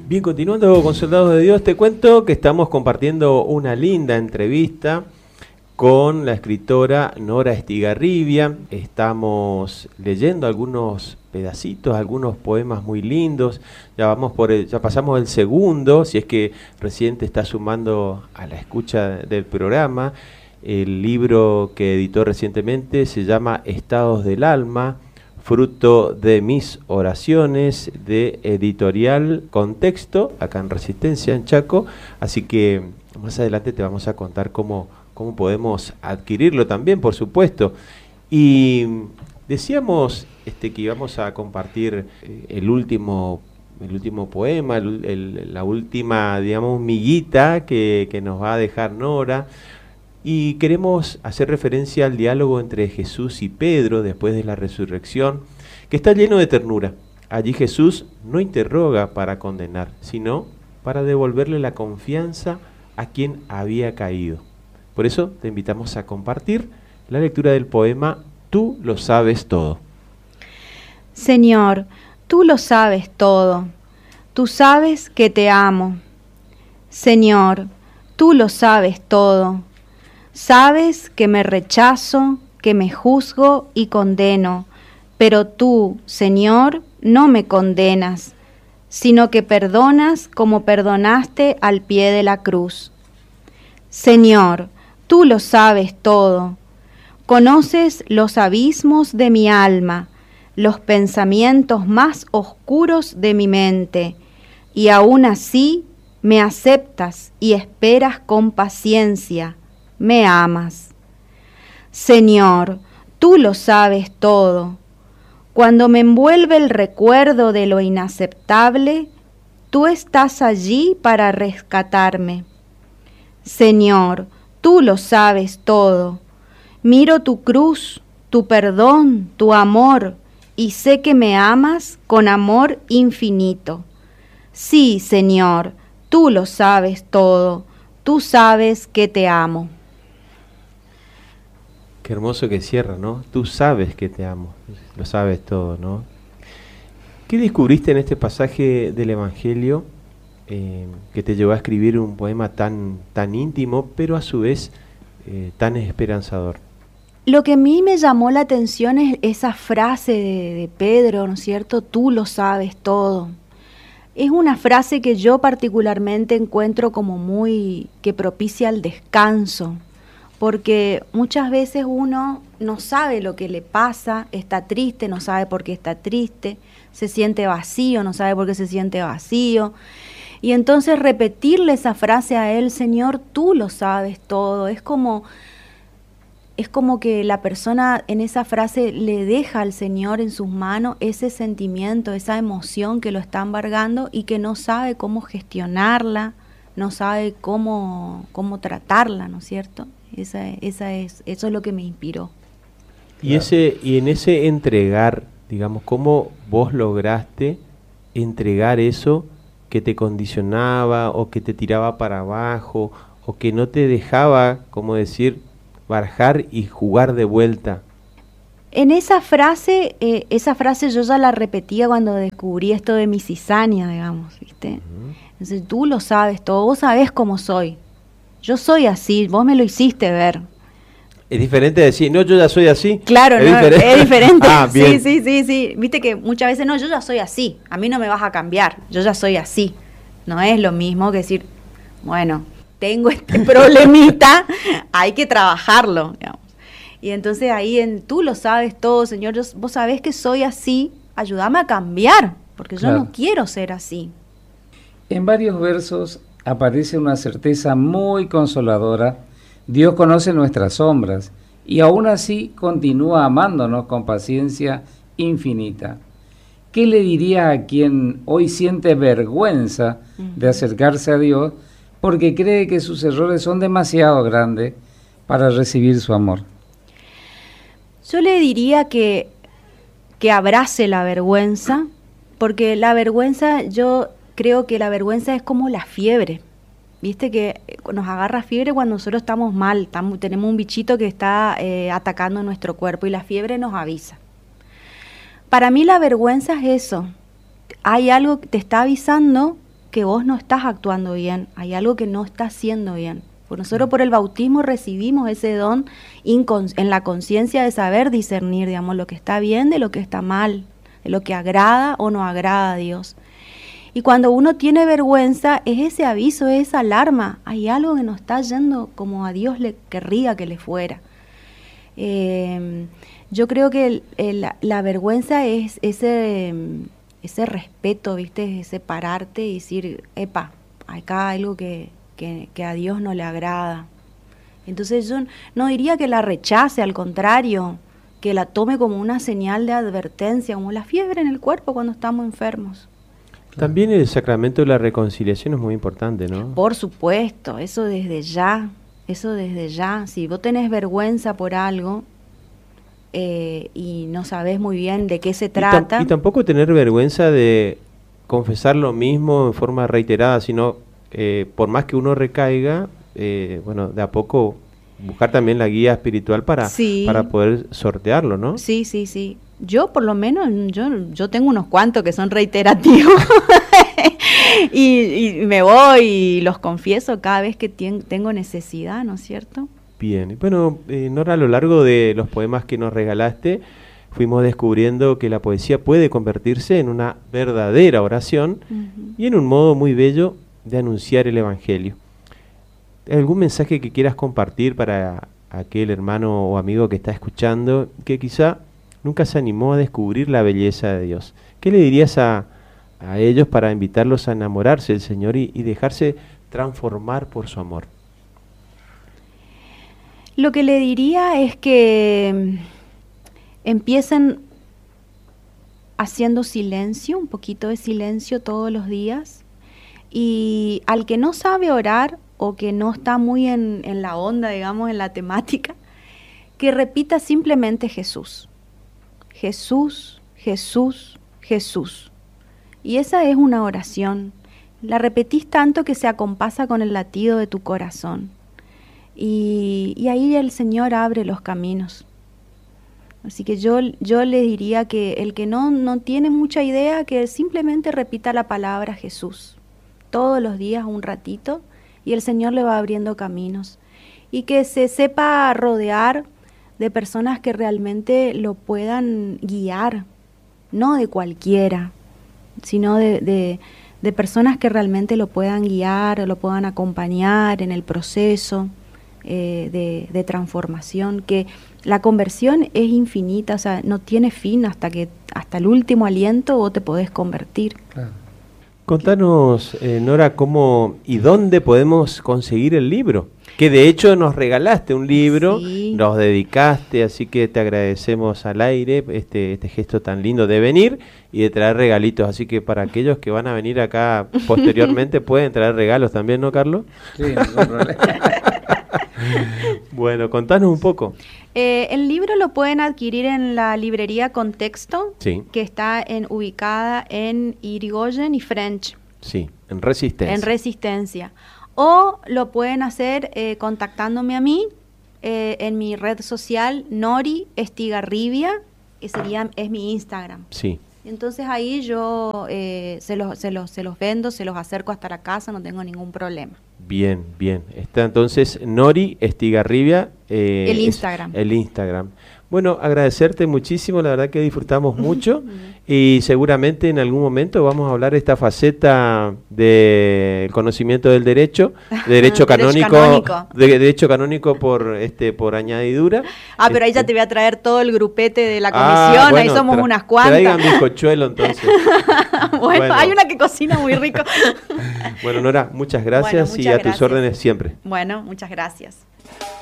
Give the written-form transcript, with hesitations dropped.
Bien, continuando con Soldados de Dios, te cuento que estamos compartiendo una linda entrevista con la escritora Nora Estigarribia. Estamos leyendo algunos pedacitos, algunos poemas muy lindos. Ya pasamos el segundo, si es que recién te estás sumando a la escucha del programa. El libro que editó recientemente se llama Estados del Alma, fruto de mis oraciones, de Editorial Contexto, acá en Resistencia, en Chaco. Así que más adelante te vamos a contar cómo podemos adquirirlo también, por supuesto. Y decíamos que íbamos a compartir el último poema, la última, digamos, miguita que nos va a dejar Nora. Y queremos hacer referencia al diálogo entre Jesús y Pedro después de la resurrección, que está lleno de ternura. Allí Jesús no interroga para condenar, sino para devolverle la confianza a quien había caído. Por eso te invitamos a compartir la lectura del poema Tú lo sabes todo. Señor, tú lo sabes todo. Tú sabes que te amo. Señor, tú lo sabes todo. Sabes que me rechazo, que me juzgo y condeno, pero tú, Señor, no me condenas, sino que perdonas como perdonaste al pie de la cruz. Señor, tú lo sabes todo. Conoces los abismos de mi alma, los pensamientos más oscuros de mi mente, y aún así me aceptas y esperas con paciencia. Me amas. Señor, tú lo sabes todo. Cuando me envuelve el recuerdo de lo inaceptable, tú estás allí para rescatarme. Señor, tú lo sabes todo. Miro tu cruz, tu perdón, tu amor, y sé que me amas con amor infinito. Sí, Señor, tú lo sabes todo. Tú sabes que te amo. Qué hermoso que cierra, ¿no? Tú sabes que te amo, lo sabes todo, ¿no? ¿Qué descubriste en este pasaje del Evangelio que te llevó a escribir un poema tan íntimo, pero a su vez tan esperanzador? Lo que a mí me llamó la atención es esa frase de Pedro, ¿no es cierto? Tú lo sabes todo. Es una frase que yo particularmente encuentro como que propicia el descanso, porque muchas veces uno no sabe lo que le pasa, está triste, no sabe por qué está triste, se siente vacío, no sabe por qué se siente vacío. Y entonces repetirle esa frase a él, Señor, tú lo sabes todo, es como que la persona en esa frase le deja al Señor en sus manos ese sentimiento, esa emoción que lo está embargando y que no sabe cómo gestionarla, no sabe cómo tratarla, ¿no es cierto? Eso es lo que me inspiró. Y en ese entregar, digamos, ¿cómo vos lograste entregar eso que te condicionaba o que te tiraba para abajo o que no te dejaba, como decir, barajar y jugar de vuelta? En esa frase yo ya la repetía cuando descubrí esto de mi cizaña, digamos, ¿viste? Uh-huh. Entonces, tú lo sabes todo, vos sabés cómo soy. Yo soy así, vos me lo hiciste ver. ¿Es diferente decir, no, yo ya soy así? Claro, es diferente. Ah, bien. Sí. Viste que muchas veces, no, yo ya soy así, a mí no me vas a cambiar, yo ya soy así. No es lo mismo que decir, bueno, tengo este problemita, hay que trabajarlo, digamos. Y entonces ahí tú lo sabes todo, Señor, vos sabés que soy así, ayúdame a cambiar, porque yo no quiero ser así. En varios versos aparece una certeza muy consoladora. Dios conoce nuestras sombras y aún así continúa amándonos con paciencia infinita. ¿Qué le diría a quien hoy siente vergüenza de acercarse a Dios porque cree que sus errores son demasiado grandes para recibir su amor? Yo le diría que abrace la vergüenza, porque la vergüenza, yo creo que la vergüenza es como la fiebre. Viste que nos agarra fiebre cuando nosotros estamos mal, tenemos un bichito que está atacando nuestro cuerpo y la fiebre nos avisa. Para mí la vergüenza es eso. Hay algo que te está avisando que vos no estás actuando bien, hay algo que no estás haciendo bien. Pues nosotros por el bautismo recibimos ese don en la conciencia de saber discernir, digamos, lo que está bien de lo que está mal, de lo que agrada o no agrada a Dios. Y cuando uno tiene vergüenza, es ese aviso, es esa alarma. Hay algo que no está yendo como a Dios le querría que le fuera. Yo creo que la vergüenza es ese respeto, ¿viste? Es separarte y decir, epa, acá hay algo que a Dios no le agrada. Entonces yo no diría que la rechace, al contrario, que la tome como una señal de advertencia, como la fiebre en el cuerpo cuando estamos enfermos. También el sacramento de la reconciliación es muy importante, ¿no? Por supuesto, eso desde ya. Si vos tenés vergüenza por algo y no sabés muy bien de qué se trata. Y tampoco tener vergüenza de confesar lo mismo en forma reiterada, sino por más que uno recaiga, bueno, de a poco buscar también la guía espiritual para poder sortearlo, ¿no? Sí. Yo por lo menos, yo tengo unos cuantos que son reiterativos y me voy y los confieso cada vez que tengo necesidad, ¿no es cierto? Bien, bueno, Nora, a lo largo de los poemas que nos regalaste, fuimos descubriendo que la poesía puede convertirse en una verdadera oración y en un modo muy bello de anunciar el Evangelio. ¿Algún mensaje que quieras compartir para aquel hermano o amigo que está escuchando que quizá nunca se animó a descubrir la belleza de Dios? ¿Qué le dirías a ellos para invitarlos a enamorarse del Señor y dejarse transformar por su amor? Lo que le diría es que empiecen haciendo silencio, un poquito de silencio todos los días, y al que no sabe orar o que no está muy en la onda, digamos, en la temática, que repita simplemente Jesús. Jesús, Jesús, Jesús. Y esa es una oración. La repetís tanto que se acompasa con el latido de tu corazón. Y ahí el Señor abre los caminos. Así que yo le diría que el que no tiene mucha idea, que simplemente repita la palabra Jesús todos los días un ratito, y el Señor le va abriendo caminos. Y que se sepa rodear de personas que realmente lo puedan guiar, no de cualquiera, sino de personas que realmente lo puedan guiar, lo puedan acompañar en el proceso de transformación, que la conversión es infinita, o sea, no tiene fin hasta el último aliento vos te podés convertir. Claro. Contanos, Nora, cómo y dónde podemos conseguir el libro, que de hecho nos regalaste un libro, nos dedicaste, así que te agradecemos al aire este gesto tan lindo de venir y de traer regalitos, así que para aquellos que van a venir acá posteriormente pueden traer regalos también, ¿no, Carlos? Sí, no problema. Bueno, contanos un poco. El libro lo pueden adquirir en la librería Contexto, sí, que está ubicada en Irigoyen y French. Sí, en Resistencia. O lo pueden hacer contactándome a mí en mi red social Nori Estigarribia, que es mi Instagram. Sí. Entonces ahí yo se los vendo, se los acerco hasta la casa, no tengo ningún problema. Bien. Está entonces Nori Estigarribia. El Instagram. El Instagram. Bueno, agradecerte muchísimo, la verdad que disfrutamos mucho y seguramente en algún momento vamos a hablar de esta faceta del conocimiento del derecho canónico, derecho canónico por añadidura. Pero ahí ya te voy a traer todo el grupete de la comisión, bueno, ahí somos unas cuantas. Traigan bizcochuelo entonces. bueno, hay una que cocina muy rico. Bueno, Nora, muchas gracias y a tus órdenes siempre. Bueno, muchas gracias.